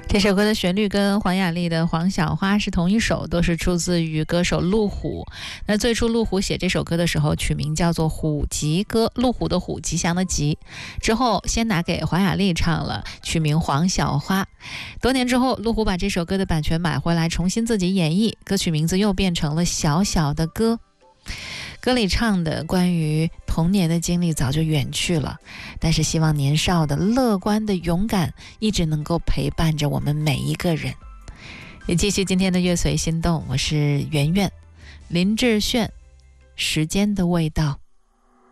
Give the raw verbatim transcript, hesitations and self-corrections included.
这首歌的旋律跟黄雅莉的《黄小花》是同一首，都是出自于歌手陆虎。那最初陆虎写这首歌的时候取名叫做《虎吉歌》，陆虎的虎，吉祥的吉。之后先拿给黄雅莉唱了，取名《黄小花》。多年之后，陆虎把这首歌的版权买回来，重新自己演绎，歌曲名字又变成了《小小的歌》。歌里唱的关于童年的经历早就远去了，但是希望年少的乐观的勇敢一直能够陪伴着我们每一个人。也继续今天的乐随心动，我是圆圆。林志炫，时间的味道。